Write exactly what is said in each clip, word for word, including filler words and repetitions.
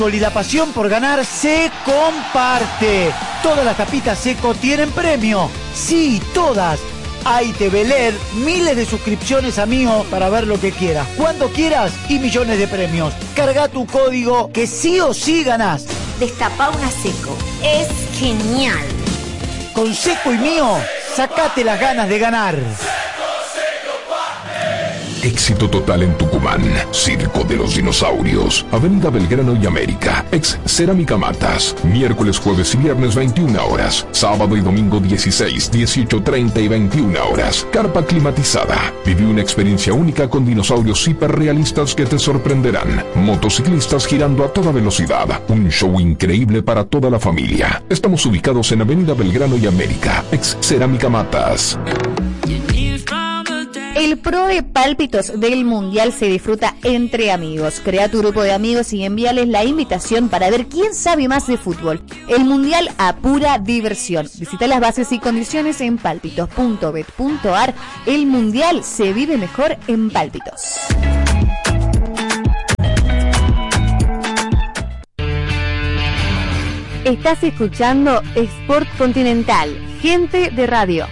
Y la pasión por ganar se comparte. Todas las tapitas Seco tienen premio. Sí, todas. Hay T V L E D, miles de suscripciones a Mío para ver lo que quieras, cuando quieras y millones de premios. Carga tu código que sí o sí ganás. Destapá una Seco. Es genial. Con Seco y Mío, sacate las ganas de ganar. Éxito total en Tucumán. Circo de los Dinosaurios. Avenida Belgrano y América. Ex Cerámica Matas. Miércoles, jueves y viernes veintiuna horas. Sábado y domingo dieciséis, dieciocho, treinta y veintiuna horas. Carpa climatizada. Viví una experiencia única con dinosaurios hiperrealistas que te sorprenderán. Motociclistas girando a toda velocidad. Un show increíble para toda la familia. Estamos ubicados en Avenida Belgrano y América. Ex Cerámica Matas. El Pro de Pálpitos del Mundial se disfruta entre amigos. Crea tu grupo de amigos y envíales la invitación para ver quién sabe más de fútbol. El Mundial a pura diversión. Visita las bases y condiciones en pálpitos punto bet punto ar. El Mundial se vive mejor en Pálpitos. Estás escuchando Sport Continental, gente de radio.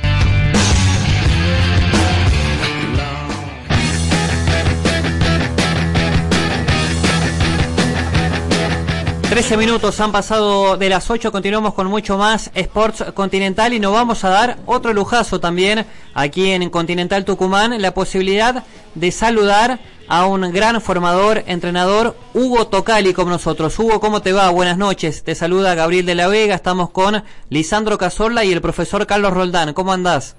trece minutos han pasado de las ocho, continuamos con mucho más Sports Continental y nos vamos a dar otro lujazo también aquí en Continental Tucumán, la posibilidad de saludar a un gran formador, entrenador, Hugo Tocali con nosotros. Hugo, ¿cómo te va? Buenas noches, te saluda Gabriel de la Vega, estamos con Lisandro Cazorla y el profesor Carlos Roldán, ¿cómo andás?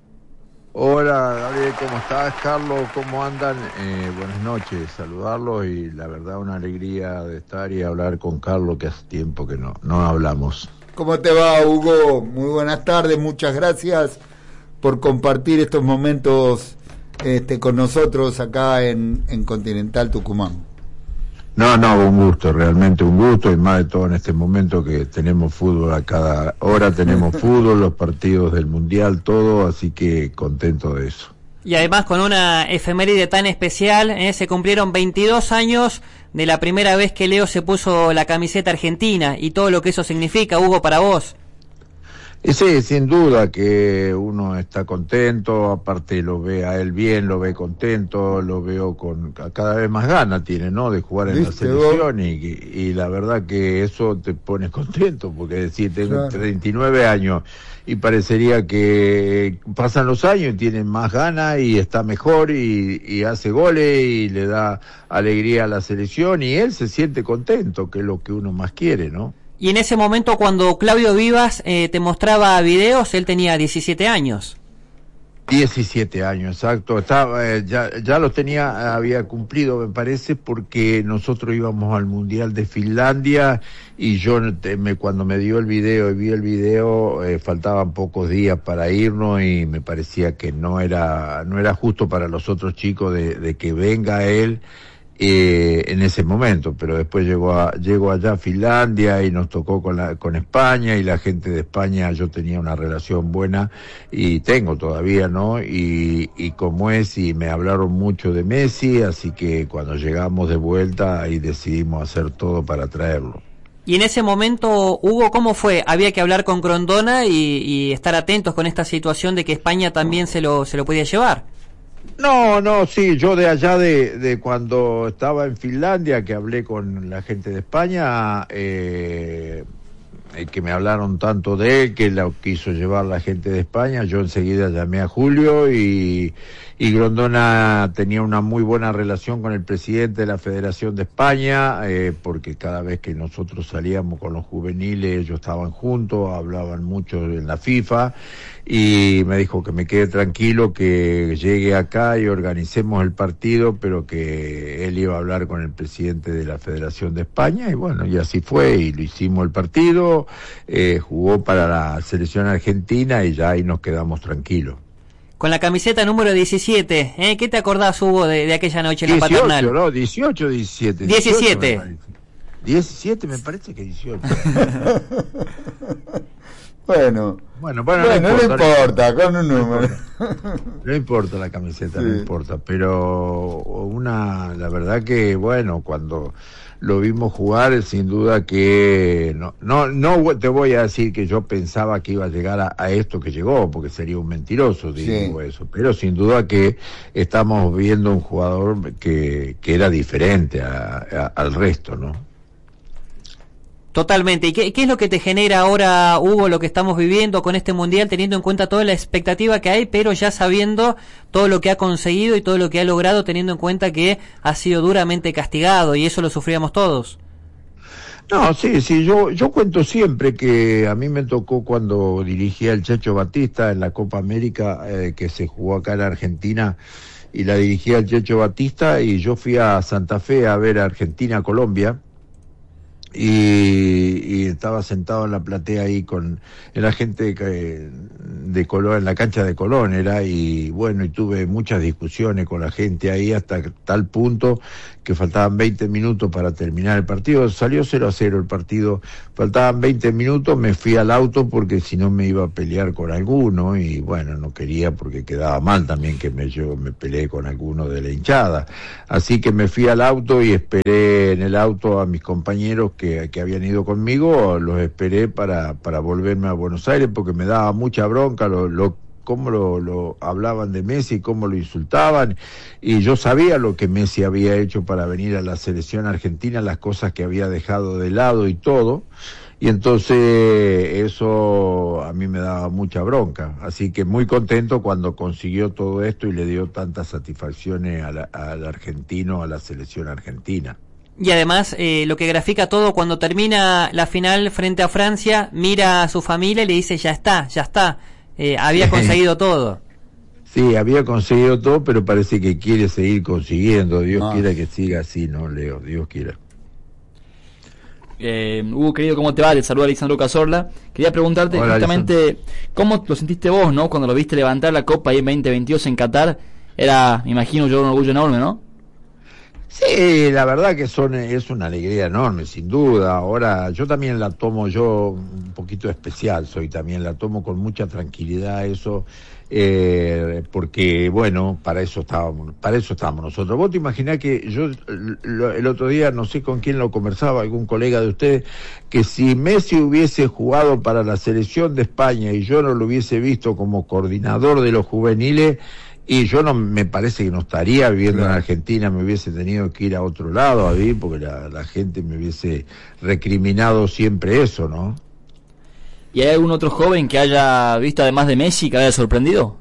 Hola Gabriel, ¿cómo estás? Carlos, ¿cómo andan? Eh, buenas noches, saludarlos y la verdad una alegría de estar y hablar con Carlos, que hace tiempo que no, no hablamos. ¿Cómo te va, Hugo? Muy buenas tardes, muchas gracias por compartir estos momentos este, con nosotros acá en, en Continental Tucumán. No, no, un gusto, realmente un gusto, y más de todo en este momento que tenemos fútbol a cada hora, tenemos fútbol, los partidos del Mundial, todo, así que contento de eso. Y además con una efeméride tan especial, ¿eh? Se cumplieron veintidós años de la primera vez que Leo se puso la camiseta argentina y todo lo que eso significa, Hugo, para vos. Sí, sin duda que uno está contento, aparte lo ve a él bien, lo ve contento, lo veo con cada vez más ganas tiene, ¿no?, de jugar en la selección y, y la verdad que eso te pone contento, porque decir, tengo claro. treinta y nueve años y parecería que pasan los años y tiene más ganas y está mejor y, y hace goles y le da alegría a la selección y él se siente contento, que es lo que uno más quiere, ¿no? Y en ese momento cuando Claudio Vivas eh, te mostraba videos, él tenía diecisiete años. diecisiete años, exacto. Estaba, eh, ya, ya lo tenía, había cumplido, me parece, porque nosotros íbamos al Mundial de Finlandia y yo me, cuando me dio el video y vi el video, eh, faltaban pocos días para irnos y me parecía que no era, no era justo para los otros chicos de, de que venga él. Eh, en ese momento, pero después llegó a, llegó allá a Finlandia y nos tocó con la, con España y la gente de España, yo tenía una relación buena y tengo todavía, ¿no? Y, y como es, y me hablaron mucho de Messi, así que cuando llegamos de vuelta ahí decidimos hacer todo para traerlo. Y en ese momento, Hugo, ¿cómo fue? Había que hablar con Grondona y, y estar atentos con esta situación de que España también se lo, se lo podía llevar. No, no, sí, yo de allá de, de cuando estaba en Finlandia, que hablé con la gente de España, eh, que me hablaron tanto de él, que lo quiso llevar la gente de España, yo enseguida llamé a Julio y, y Grondona tenía una muy buena relación con el presidente de la Federación de España, eh, porque cada vez que nosotros salíamos con los juveniles, ellos estaban juntos, hablaban mucho en la FIFA, y me dijo que me quede tranquilo, que llegue acá y organicemos el partido, pero que él iba a hablar con el presidente de la Federación de España, y bueno, y así fue, y lo hicimos el partido, eh, jugó para la selección argentina y ya ahí nos quedamos tranquilos. Con la camiseta número diecisiete, ¿eh? ¿Qué te acordás, Hugo, de, de aquella noche en la dieciocho, Paternal? No, dieciocho, diecisiete. diecisiete. diecisiete me parece que dieciocho. Bueno, bueno, bueno, bueno, no, importa, no importa, con un número. No importa, no importa la camiseta, sí. No importa, pero una, la verdad que, bueno, cuando lo vimos jugar, sin duda que no, no, no te voy a decir que yo pensaba que iba a llegar a, a esto que llegó, porque sería un mentiroso, digo sí. eso, pero sin duda que estamos viendo un jugador que, que era diferente a, a, al resto, ¿no? Totalmente. ¿Y qué, qué es lo que te genera ahora, Hugo, lo que estamos viviendo con este Mundial, teniendo en cuenta toda la expectativa que hay, pero ya sabiendo todo lo que ha conseguido y todo lo que ha logrado, teniendo en cuenta que ha sido duramente castigado, y eso lo sufríamos todos? No, sí, sí, yo yo cuento siempre que a mí me tocó cuando dirigía el Checho Batista en la Copa América, eh, que se jugó acá en Argentina, y la dirigía el Checho Batista, y yo fui a Santa Fe a ver a Argentina-Colombia, Y, y estaba sentado en la platea ahí con la gente de, de Colón, en la cancha de Colón era, y bueno, y tuve muchas discusiones con la gente ahí hasta tal punto que faltaban veinte minutos para terminar el partido. Salió cero a cero el partido, faltaban veinte minutos, me fui al auto porque si no me iba a pelear con alguno, y bueno, no quería porque quedaba mal también que me, yo me peleé con alguno de la hinchada. Así que me fui al auto y esperé en el auto a mis compañeros que, que habían ido conmigo, los esperé para, para volverme a Buenos Aires porque me daba mucha bronca lo, lo cómo lo, lo hablaban de Messi, cómo lo insultaban, y yo sabía lo que Messi había hecho para venir a la selección argentina, las cosas que había dejado de lado y todo, y entonces eso a mí me daba mucha bronca, así que muy contento cuando consiguió todo esto y le dio tantas satisfacciones a la, al argentino, a la selección argentina. Y además, eh, lo que grafica todo, cuando termina la final frente a Francia, mira a su familia y le dice, ya está, ya está. Eh, había conseguido todo. Sí, había conseguido todo, pero parece que quiere seguir consiguiendo. Dios ah. quiera que siga así, ¿no, Leo? Dios quiera. Eh, Hugo, querido, ¿cómo te va? Te saluda Alexandro Cazorla. Quería preguntarte Hola, justamente Alexandro. ¿Cómo lo sentiste vos, no? Cuando lo viste levantar la copa ahí en veinte veintidós en Qatar. Era, me imagino yo, un orgullo enorme, ¿no? Sí, la verdad que son es una alegría enorme, sin duda. Ahora, yo también la tomo, yo un poquito especial soy también, la tomo con mucha tranquilidad eso, eh, porque, bueno, para eso estábamos, para eso estábamos nosotros. Vos te imaginás que yo lo, el otro día, no sé con quién lo conversaba, algún colega de ustedes, que si Messi hubiese jugado para la selección de España y yo no lo hubiese visto como coordinador de los juveniles, y yo no, me parece que no estaría viviendo claro. en Argentina, me hubiese tenido que ir a otro lado a vivir, porque la, la gente me hubiese recriminado siempre eso, ¿no? ¿Y hay algún otro joven que haya visto, además de Messi, que haya sorprendido?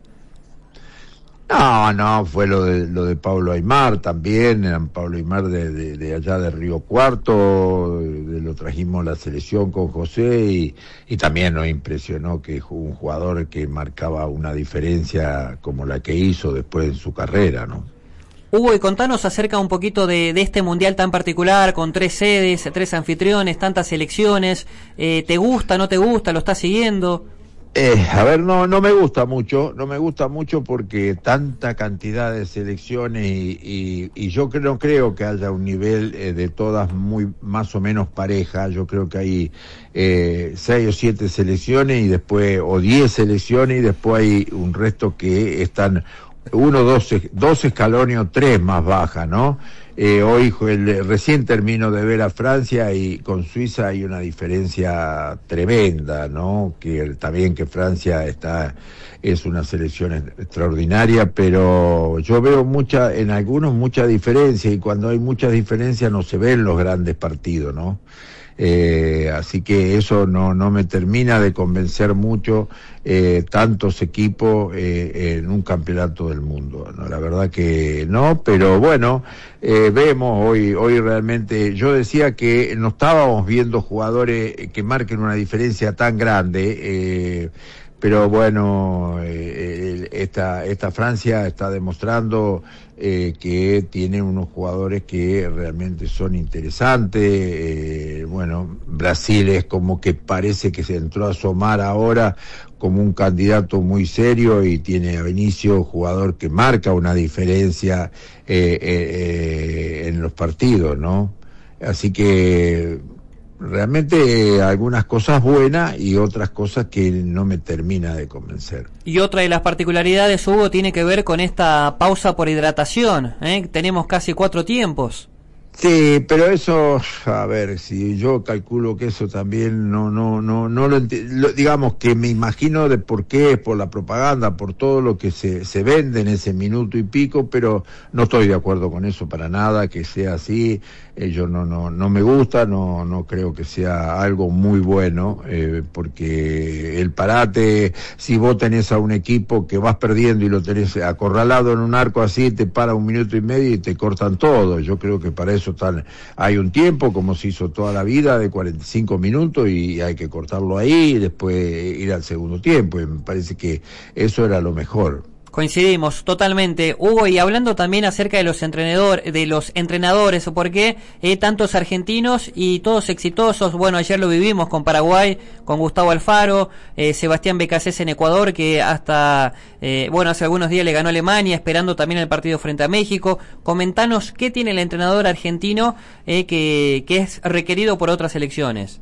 No, no, fue lo de lo de Pablo Aimar también, eran Pablo Aimar de, de, de allá de Río Cuarto, de, lo trajimos la selección con José, y, y también nos impresionó que un jugador que marcaba una diferencia como la que hizo después en su carrera, ¿no? Hugo, y contanos acerca un poquito de, de este mundial tan particular, con tres sedes, tres anfitriones, tantas selecciones. Eh, ¿te gusta, no te gusta, lo estás siguiendo? Eh, a ver, no no me gusta mucho, no me gusta mucho porque tanta cantidad de selecciones y, y, y yo creo, no creo que haya un nivel eh, de todas muy más o menos pareja. Yo creo que hay eh, seis o siete selecciones y después, o diez selecciones, y después hay un resto que están uno, dos, dos escalones o tres más bajas, ¿no? Eh, hoy el, recién termino de ver a Francia y con Suiza hay una diferencia tremenda, ¿no? Que también que Francia está es una selección extraordinaria, pero yo veo mucha en algunos mucha diferencia, y cuando hay mucha diferencia no se ven los grandes partidos, ¿no? Eh, así que eso no no me termina de convencer mucho, eh, tantos equipos eh, en un campeonato del mundo, no, la verdad que no, pero bueno, eh, vemos hoy hoy realmente, yo decía que no estábamos viendo jugadores que marquen una diferencia tan grande, eh, pero bueno, eh, esta esta Francia está demostrando eh, que tiene unos jugadores que realmente son interesantes. Eh, bueno, Brasil es como que parece que se entró a asomar ahora como un candidato muy serio, y tiene a Vinicius, jugador que marca una diferencia eh, eh, en los partidos, ¿no? Así que realmente algunas cosas buenas y otras cosas que no me termina de convencer. Y otra de las particularidades, Hugo, tiene que ver con esta pausa por hidratación, ¿eh? Tenemos casi cuatro tiempos. Sí, pero eso, a ver, si yo calculo que eso también no, no, no, no lo entiendo, digamos que me imagino de por qué, es por la propaganda, por todo lo que se, se vende en ese minuto y pico, pero no estoy de acuerdo con eso para nada, que sea así, eh, yo no, no, no me gusta, no, no creo que sea algo muy bueno, eh, porque el parate, si vos tenés a un equipo que vas perdiendo y lo tenés acorralado en un arco así, te para un minuto y medio y te cortan todo, yo creo que para eso Tal, hay un tiempo, como se hizo toda la vida, de cuarenta y cinco minutos y hay que cortarlo ahí y después ir al segundo tiempo, y me parece que eso era lo mejor. Coincidimos totalmente, Hugo, y hablando también acerca de los entrenadores, de los entrenadores, ¿por qué eh, tantos argentinos y todos exitosos? Bueno, ayer lo vivimos con Paraguay, con Gustavo Alfaro, eh, Sebastián Becasés en Ecuador, que hasta, eh, bueno, hace algunos días le ganó a Alemania, esperando también el partido frente a México. Comentanos qué tiene el entrenador argentino eh, que, que es requerido por otras selecciones.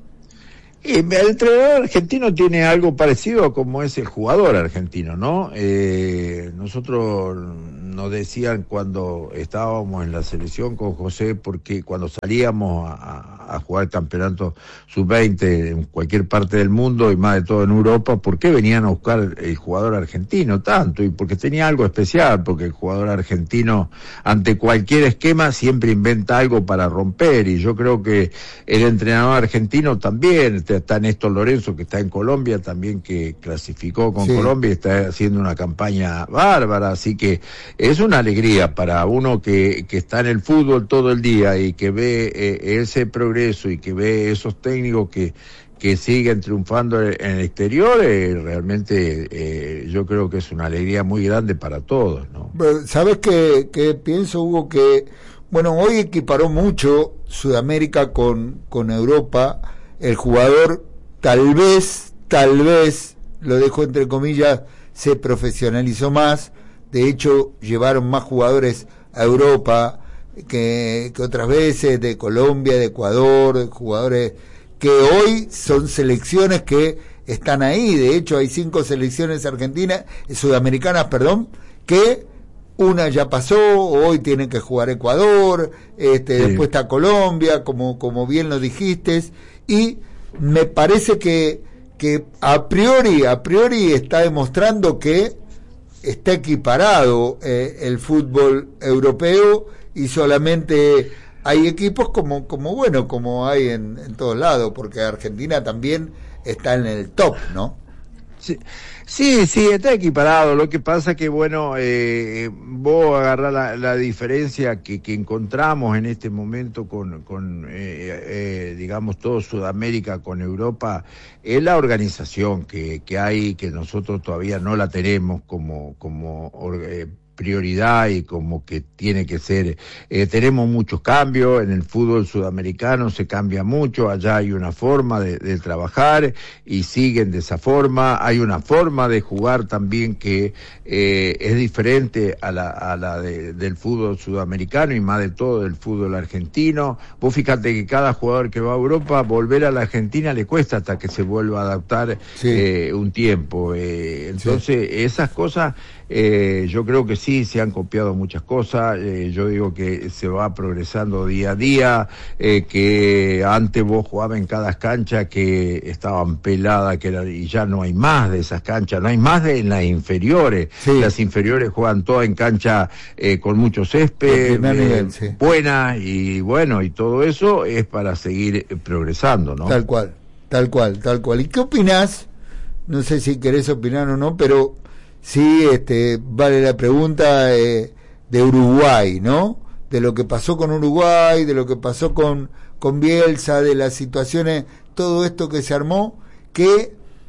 El entrenador argentino tiene algo parecido a como es el jugador argentino, ¿no? Eh, nosotros nos decían cuando estábamos en la selección con José, porque cuando salíamos a, a jugar campeonato sub veinte en cualquier parte del mundo y más de todo en Europa, ¿por qué venían a buscar el jugador argentino tanto? Y porque tenía algo especial, porque el jugador argentino ante cualquier esquema siempre inventa algo para romper, y yo creo que el entrenador argentino también, está Néstor Lorenzo, que está en Colombia también, que clasificó con sí. Colombia y está haciendo una campaña bárbara, así que es una alegría para uno que, que está en el fútbol todo el día y que ve eh, ese progreso y que ve esos técnicos que que siguen triunfando en el exterior, eh, realmente eh, yo creo que es una alegría muy grande para todos, ¿no? ¿Sabes qué, qué pienso, Hugo? Que, bueno, hoy equiparó mucho Sudamérica con, con Europa. El jugador tal vez, tal vez, lo dejo entre comillas, se profesionalizó más. De hecho, llevaron más jugadores a Europa que, que otras veces, de Colombia, de Ecuador, jugadores que hoy son selecciones que están ahí. De hecho, hay cinco selecciones argentinas, sudamericanas, perdón, que una ya pasó, hoy tienen que jugar Ecuador, este, sí. Después está Colombia, como, como bien lo dijiste, y me parece que, que a priori, a priori está demostrando que está equiparado eh, el fútbol europeo, y solamente hay equipos como, como bueno, como hay en, en todos lados, porque Argentina también está en el top, ¿no? Sí, sí, sí, está equiparado. Lo que pasa que, bueno, eh, vos agarrás la, la diferencia que, que encontramos en este momento con, con eh, eh, digamos, todo Sudamérica con Europa, es la organización que, que hay, que nosotros todavía no la tenemos como, como eh, prioridad y como que tiene que ser. Eh, tenemos muchos cambios en el fútbol sudamericano, se cambia mucho, allá hay una forma de, de trabajar y siguen de esa forma. Hay una forma de jugar también que eh, es diferente a la, a la de, del fútbol sudamericano y más de todo del fútbol argentino. Vos fíjate que cada jugador que va a Europa, volver a la Argentina le cuesta hasta que se vuelva a adaptar sí. eh, un tiempo. Eh, entonces, sí. esas cosas Eh, yo creo que sí, se han copiado muchas cosas, eh, yo digo que se va progresando día a día, eh, que antes vos jugabas en cada cancha que estaban peladas, que era, y ya no hay más de esas canchas, no hay más de en las inferiores, sí. Las inferiores juegan todas en cancha eh, con mucho césped, nivel, sí. buenas, y bueno, y todo eso es para seguir progresando, ¿no? Tal cual, tal cual, tal cual. ¿Y qué opinás? No sé si querés opinar o no, pero sí, este, vale la pregunta eh, de Uruguay, ¿no? De lo que pasó con Uruguay, de lo que pasó con, con Bielsa, de las situaciones, todo esto que se armó, que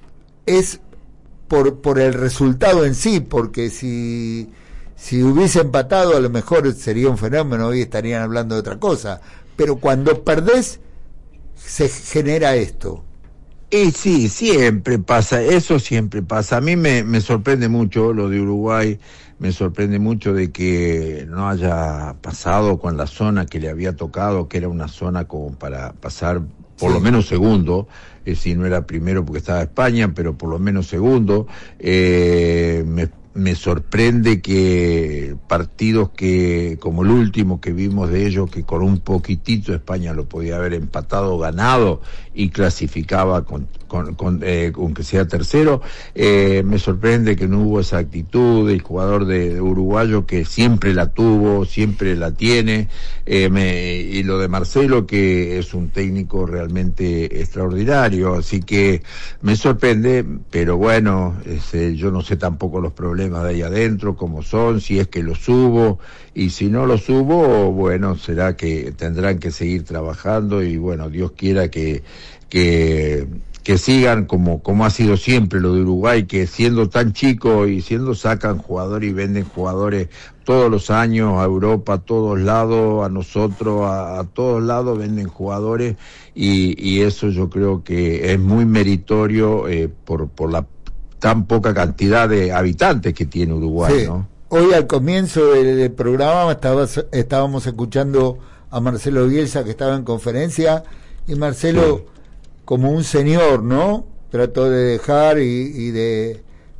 es por, por el resultado en sí, porque si, si hubiese empatado a lo mejor sería un fenómeno, hoy estarían hablando de otra cosa, pero cuando perdés se genera esto. Y sí, siempre pasa, eso siempre pasa. A mí me, me sorprende mucho lo de Uruguay, me sorprende mucho de que no haya pasado con la zona que le había tocado, que era una zona como para pasar por sí. lo menos segundo, eh, si no era primero porque estaba España, pero por lo menos segundo. Eh, me, me sorprende que partidos que, como el último que vimos de ellos, que con un poquitito España lo podía haber empatado, ganado y clasificaba con, con, con eh, aunque sea tercero, eh, me sorprende que no hubo esa actitud del jugador de, de uruguayo, que siempre la tuvo, siempre la tiene, eh, me, y lo de Marcelo, que es un técnico realmente extraordinario, así que me sorprende, pero bueno, este, yo no sé tampoco los problemas de ahí adentro, cómo son, si es que los subo, y si no los subo, bueno, será que tendrán que seguir trabajando, y bueno, Dios quiera que que que sigan como como ha sido siempre lo de Uruguay, que siendo tan chico y siendo sacan jugadores y venden jugadores todos los años a Europa, a todos lados, a nosotros, a, a todos lados venden jugadores, y, y eso yo creo que es muy meritorio eh, por por la tan poca cantidad de habitantes que tiene Uruguay, sí. ¿No? Hoy al comienzo del, del programa estaba, estábamos escuchando a Marcelo Bielsa, que estaba en conferencia, y Marcelo, sí, como un señor, ¿no? Trató de dejar y, y de,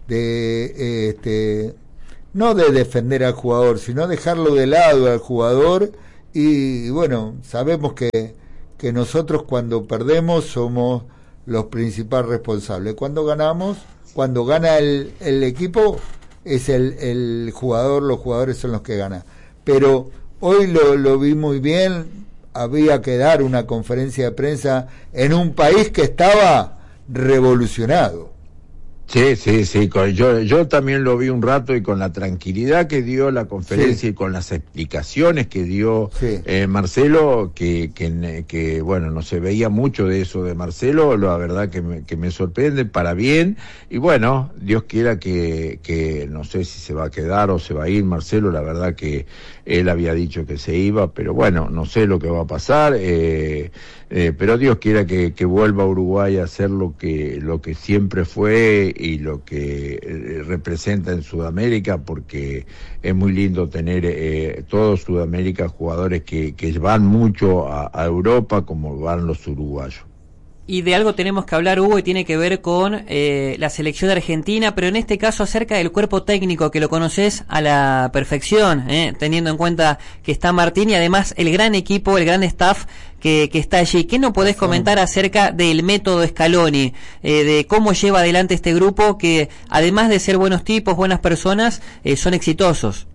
de este, no de defender al jugador, sino dejarlo de lado al jugador, y, y bueno, sabemos que, que nosotros cuando perdemos somos los principales responsables. Cuando ganamos, cuando gana el, el equipo, es el, el jugador, los jugadores son los que ganan. Pero hoy lo, lo vi muy bien, había que dar una conferencia de prensa en un país que estaba revolucionado. Sí, sí, sí, con, yo, yo también lo vi un rato, y con la tranquilidad que dio la conferencia, sí, y con las explicaciones que dio, sí, eh, Marcelo, que, que, que, bueno, no se veía mucho de eso de Marcelo, la verdad que me, que me sorprende para bien, y bueno, Dios quiera que, que no sé si se va a quedar o se va a ir Marcelo, la verdad que él había dicho que se iba, pero bueno, no sé lo que va a pasar, eh, eh, pero Dios quiera que, que vuelva a Uruguay a hacer lo que, lo que siempre fue y lo que eh, representa en Sudamérica, porque es muy lindo tener eh, todo Sudamérica jugadores que, que van mucho a, a Europa como van los uruguayos. Y de algo tenemos que hablar, Hugo, y tiene que ver con eh, la selección de Argentina, pero en este caso acerca del cuerpo técnico, que lo conoces a la perfección, eh, teniendo en cuenta que está Martín y además el gran equipo, el gran staff que, que está allí. ¿Qué nos podés comentar acerca del método Scaloni, eh, de cómo lleva adelante este grupo, que además de ser buenos tipos, buenas personas, eh, son exitosos?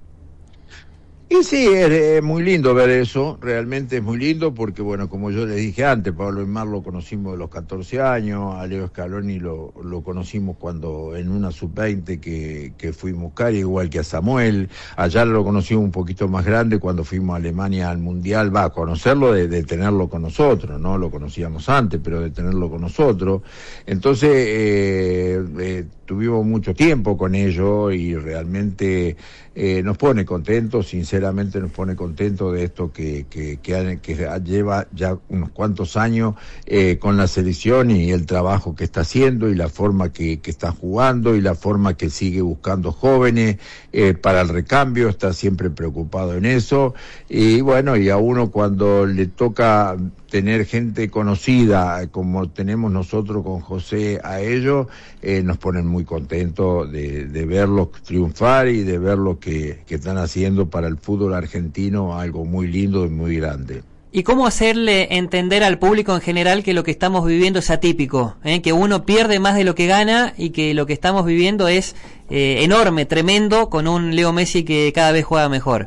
Y sí, es, es muy lindo ver eso, realmente es muy lindo, porque bueno, como yo les dije antes, Pablo Aimar lo conocimos de los catorce años, a Leo Scaloni lo, lo conocimos cuando en una sub veinte que, que fuimos a buscar, igual que a Samuel, allá lo conocimos un poquito más grande cuando fuimos a Alemania al Mundial, va a conocerlo de, de tenerlo con nosotros, no lo conocíamos antes, pero de tenerlo con nosotros, entonces eh, eh, tuvimos mucho tiempo con ellos y realmente eh, nos pone contentos, sinceramente nos pone contentos de esto que, que, que, que lleva ya unos cuantos años eh, con la selección, y el trabajo que está haciendo y la forma que, que está jugando y la forma que sigue buscando jóvenes eh, para el recambio, está siempre preocupado en eso, y bueno, y a uno cuando le toca tener gente conocida como tenemos nosotros con José a ellos, eh, nos ponen muy contentos de, de verlos triunfar y de ver lo que, que están haciendo para el fútbol argentino, algo muy lindo y muy grande. ¿Y cómo hacerle entender al público en general que lo que estamos viviendo es atípico? ¿eh? Que uno pierde más de lo que gana y que lo que estamos viviendo es eh, enorme, tremendo, con un Leo Messi que cada vez juega mejor.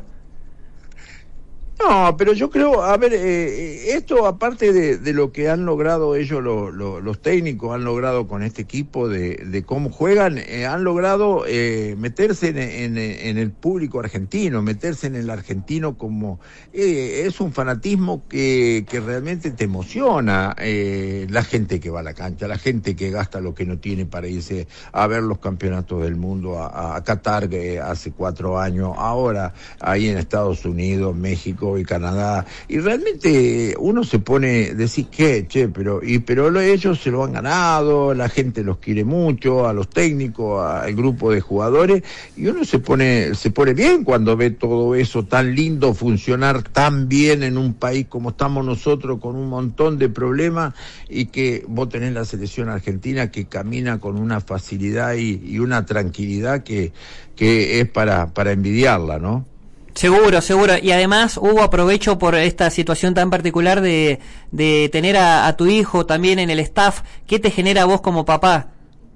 No, pero yo creo, a ver, eh, esto aparte de, de lo que han logrado ellos, lo, lo, los técnicos han logrado con este equipo, de, de cómo juegan, eh, han logrado eh, meterse en, en, en el público argentino, meterse en el argentino como... Eh, es un fanatismo que, que realmente te emociona, eh, la gente que va a la cancha, la gente que gasta lo que no tiene para irse a ver los campeonatos del mundo, a, a Qatar, que hace cuatro años, ahora ahí en Estados Unidos, México, México y Canadá, y realmente uno se pone, decir que, che, pero, y, pero lo, ellos se lo han ganado, la gente los quiere mucho, a los técnicos, al grupo de jugadores, y uno se pone, se pone bien cuando ve todo eso tan lindo funcionar tan bien en un país como estamos nosotros, con un montón de problemas, y que vos tenés la selección argentina que camina con una facilidad y, y una tranquilidad que, que es para, para envidiarla, ¿no? Seguro, seguro. Y además, Hugo, aprovecho por esta situación tan particular de, de tener a, a tu hijo también en el staff. ¿Qué te genera a vos como papá?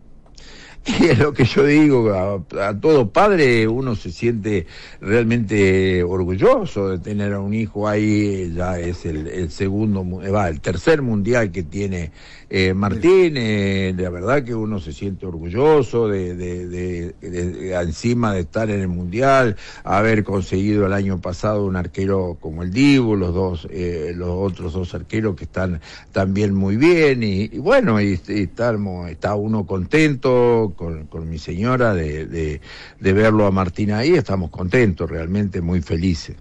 Y es lo que yo digo, a, a todo padre uno se siente realmente orgulloso de tener a un hijo ahí. Ya es el, el segundo, va, el tercer mundial que tiene eh, Martín. Eh, la verdad que uno se siente orgulloso de, de, de, de, de encima de estar en el mundial, haber conseguido el año pasado un arquero como el Dibu, los dos, eh, los otros dos arqueros que están también muy bien, y, y bueno, y, y estamos, está uno contento con, con mi señora de, de, de verlo a Martín ahí. Estamos contentos, realmente muy felices.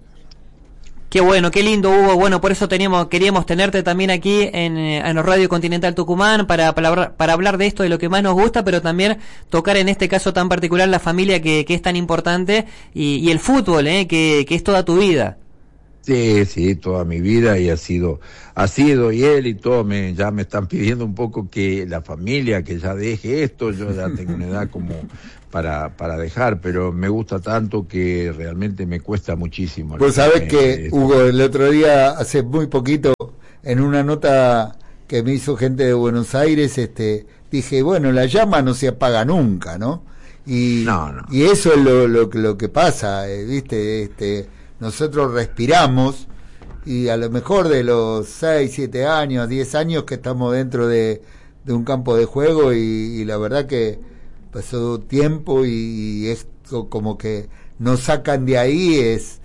Qué bueno, qué lindo, Hugo. Bueno, por eso teníamos, queríamos tenerte también aquí en, en Radio Continental Tucumán para, para, para hablar de esto, de lo que más nos gusta, pero también tocar en este caso tan particular la familia que, que es tan importante, y, y el fútbol, ¿eh? que, que es toda tu vida. Sí, sí, toda mi vida, y ha sido, ha sido, y él y todo, me, ya me están pidiendo un poco que la familia, que ya deje esto. Yo ya tengo una edad como para, para dejar, pero me gusta tanto que realmente me cuesta muchísimo. Pues sabes que, Hugo, el otro día, hace muy poquito, en una nota que me hizo gente de Buenos Aires, este, dije, bueno, la llama no se apaga nunca, ¿no? Y, no, no. y eso es lo, lo, lo que pasa, eh, ¿viste? Este, nosotros respiramos, y a lo mejor de los seis, siete años, diez años que estamos dentro de, de un campo de juego, y, y la verdad que pasó tiempo, y, y esto como que nos sacan de ahí, es